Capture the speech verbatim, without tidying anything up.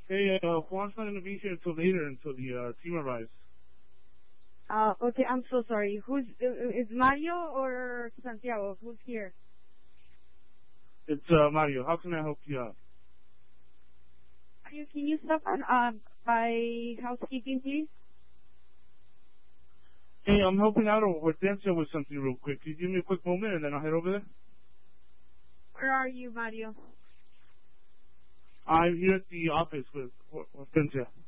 Hey, uh, Juan's not going to be here until later, until the uh, team arrives. Uh, okay, I'm so sorry. Who's, uh, is Mario or Santiago? Who's here? It's uh, Mario. How can I help you out? Mario, can you stop on, um, by housekeeping, please? Hey, I'm helping out with Dancia with something real quick. Can you give me a quick moment and then I'll head over there? Where are you, Mario? I'm here at the office with, with Dancia.